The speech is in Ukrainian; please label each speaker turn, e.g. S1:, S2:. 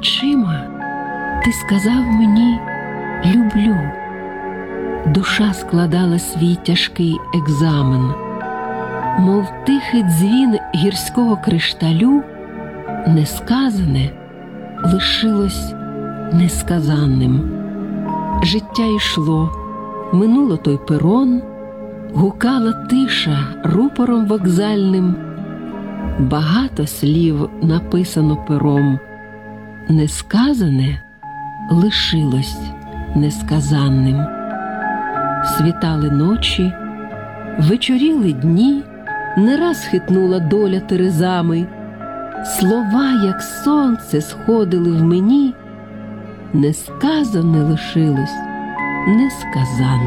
S1: очима ти сказав мені «люблю». Душа складала свій тяжкий екзамен, мов тихий дзвін гірського кришталю, несказане лишилось несказанним. Життя йшло, минуло той перон, гукала тиша рупором вокзальним. Багато слів написано пером, несказане лишилось несказанним. Світали ночі, вечоріли дні, не раз хитнула доля терезами. Слова, як сонце, сходили в мені, несказане лишилось несказаним.